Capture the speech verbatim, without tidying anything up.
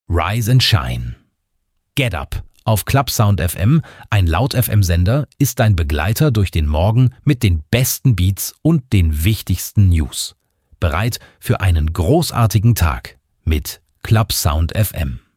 Rise and Shine. Get Up auf Clubsound F M, ein Laut-F M-Sender, ist dein Begleiter durch den Morgen mit den besten Beats und den wichtigsten News. Bereit für einen großartigen Tag mit Clubsound F M.